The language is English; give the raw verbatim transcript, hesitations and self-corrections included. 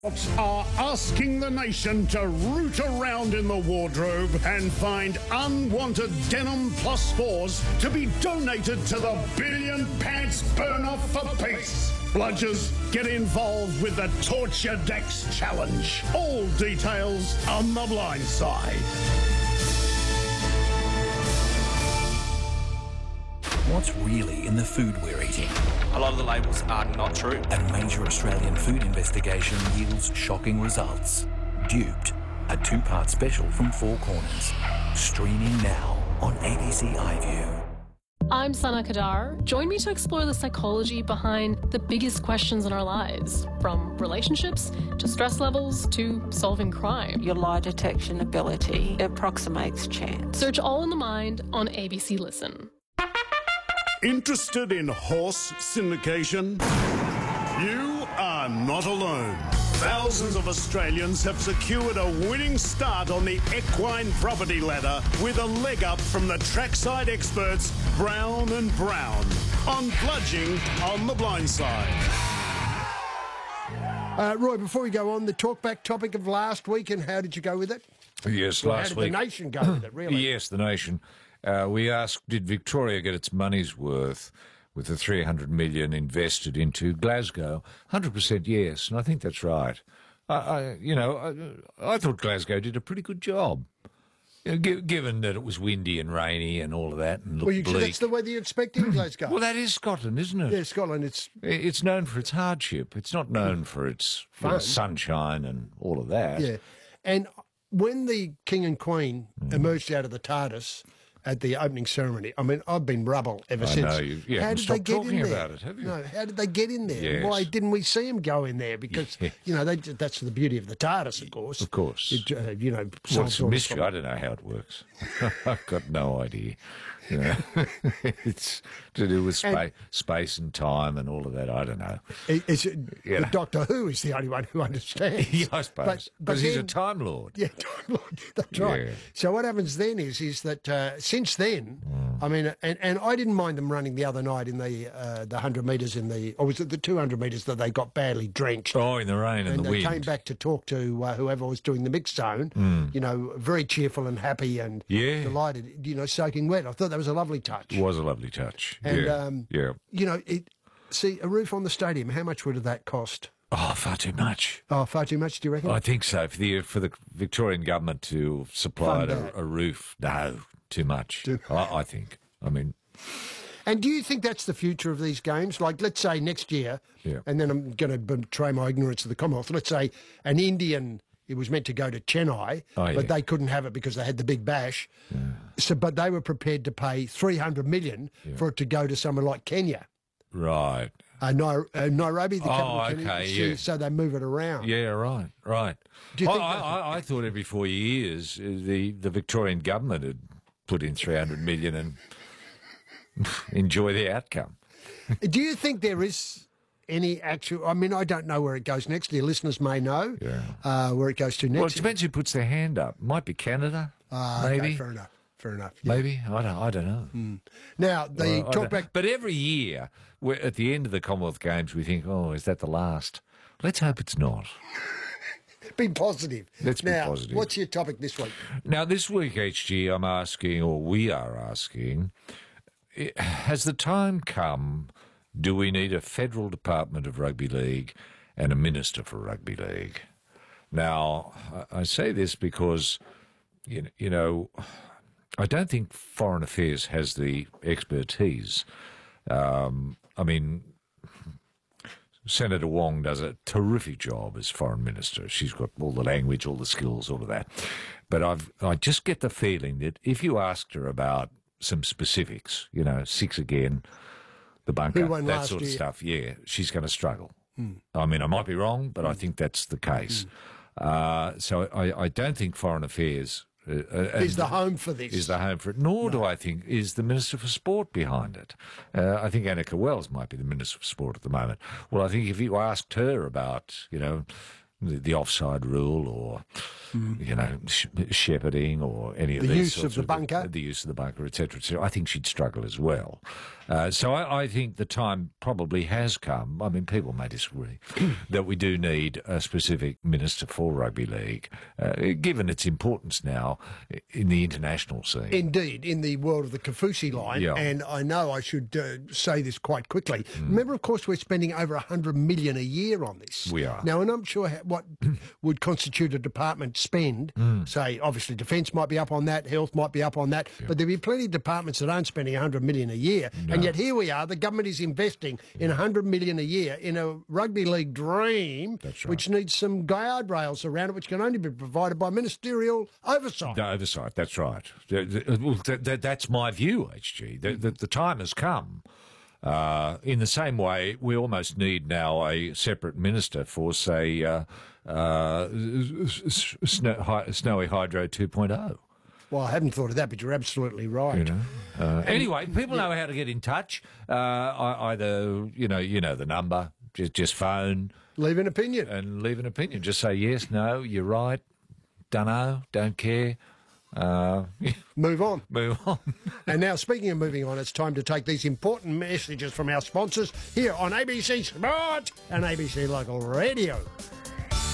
Are asking the nation to root around in the wardrobe and find unwanted denim plus fours to be donated to the Billion Pants Burn-Off for Peace. Bludgers, get involved with the Torture Decks Challenge. All details on The Blind Side. What's really in the food we're eating? A lot of the labels are not true. A major Australian food investigation yields shocking results. Duped, a two-part special from Four Corners. Streaming now on A B C iView. I'm Sana Kadar. Join me to explore the psychology behind the biggest questions in our lives, from relationships to stress levels to solving crime. Your lie detection ability approximates chance. Search All in the Mind on A B C Listen. Interested in horse syndication? You are not alone. Thousands of Australians have secured a winning start on the equine property ladder with a leg up from the trackside experts Brown and Brown on Bludging on The Blind Side. Uh, Roy, before we go on, the talkback topic of last week, and how did you go with it? Yes, Well, last how did week. the nation go with it, really? Yes, the nation. Uh, we asked, did Victoria get its money's worth with the three hundred million dollars invested into Glasgow? one hundred percent yes, and I think that's right. I, I you know, I, I thought Glasgow did a pretty good job, you know, gi- given that it was windy and rainy and all of that, and looked Well, you, bleak. that's the weather you expect in Glasgow. Well, that is Scotland, isn't it? Yeah, Scotland, it's... It's known for its hardship. It's not known for its you know, Fun. sunshine and all of that. Yeah. And when the King and Queen Mm. emerged out of the TARDIS at the opening ceremony, I mean, I've been rubble ever I since. know, you- you how haven't did stopped they get talking in there? about it, have you? No, how did they get in there? Yes. Why didn't we see them go in there? Because, Yeah. you know, they, that's the beauty of the TARDIS, of course. Of course. It, uh, you know, Well, solves it's a all the mystery. I problems. don't know how it works. I've got no idea. You know, it's to do with And- space, space and time and all of that. I don't know. It- It's, uh, Yeah. Doctor Who is the only one who understands. Yeah, I suppose But- but because he's a then- time lord. Yeah, Time Lord, that's right. Yeah. So what happens then is is that uh, since then, Mm. I mean, and, and I didn't mind them running the other night in the uh, the hundred metres in the, or was it the two hundred metres that they got badly drenched? Oh, in the rain and, And the they wind. came back to talk to uh, whoever was doing the mix zone, you know, very cheerful and happy and Yeah. delighted, you know, soaking wet. I thought that was a lovely touch. It was a lovely touch. And, yeah. um, yeah. You know, it. See, a roof on the stadium, how much would that cost? Oh, far too much. Oh, far too much, do you reckon? I think so. For the for the Victorian government to supply Fund that. a, a roof, no, too much. Too- I, I think. I mean, And do you think that's the future of these games? Like, let's say next year, Yeah. and then I'm going to betray my ignorance of the Commonwealth. Let's say an Indian, it was meant to go to Chennai, Oh, yeah. but they couldn't have it because they had the big bash. So, but they were prepared to pay three hundred million for it to go to somewhere like Kenya, right. uh, Nai- uh, Nairobi, the capital. Oh, of Kenya. okay, so, yeah. so they move it around. Yeah, right, right. Do you I, think I, that- I, I thought every four years uh, the the Victorian government had put in three hundred million and enjoy the outcome. Do you think there is any actual? I mean, I don't know where it goes next. Your listeners may know Yeah. uh, where it goes to next. Well, it depends who puts their hand up. Might be Canada, Ah, okay, maybe, fair enough. Fair enough. yeah. maybe. I don't. I don't know. Now the Well, I talk don't- back. But every year, we're, at the end of the Commonwealth Games, we think, "Oh, is that the last?" Let's hope it's not. Be positive. Let's be now, positive. What's your topic this week? Now, this week, H G, I'm asking, or we are asking, i- has the time come? Do we need a federal department of rugby league and a minister for rugby league? Now, I I say this because, you you know, I don't think Foreign Affairs has the expertise. Um, I mean, Senator Wong does a terrific job as foreign minister. She's got all the language, all the skills, all of that. But I've I just get the feeling that if you asked her about some specifics, you know, six again, the bunker, Who won that last sort of year? stuff, yeah, she's going to struggle. I mean, I might be wrong, but I think that's the case. Uh, so I, I don't think Foreign Affairs uh, uh, Is the home for this? is the home for it. Nor do I think is the Minister for Sport behind it. Uh, I think Annika Wells might be the Minister for Sport at the moment. Well, I think if you asked her about, you know, the, the offside rule or, mm. you know, sh- shepherding or any of the these use sorts of the bunker, the, the use of the bunker, et cetera, et cetera. I think she'd struggle as well. Uh, so I, I think the time probably has come. I mean, people may disagree that we do need a specific minister for rugby league, uh, given its importance now in the international scene. Indeed, in the world of the Kaufusi line, Yeah. and I know I should uh, say this quite quickly. Mm. Remember, of course, we're spending over one hundred million dollars a year on this. We are. Now, and I'm sure how, what would constitute a department spend, mm. say, obviously defence might be up on that, health might be up on that, yeah. but there'll be plenty of departments that aren't spending one hundred million dollars a year, no. and yet here we are, the government is investing in one hundred million dollars a year in a rugby league dream, That's right. which needs some guardrails around it, which can only be provided by ministerial oversight. The oversight, that's right. That, that, that's my view, H G. The, the, the time has come. Uh, in the same way, we almost need now a separate minister for, say, uh, uh, snow, hi, Snowy Hydro two point oh. Well, I hadn't thought of that, but you're absolutely right. You know? uh, anyway, people know how to get in touch. Uh, either, you know, you know the number, just, just phone. Leave an opinion. And leave an opinion. Just say yes, no, you're right, dunno, don't care. Uh, move on. Move on. And now, speaking of moving on, it's time to take these important messages from our sponsors here on A B C Sport and A B C Local Radio.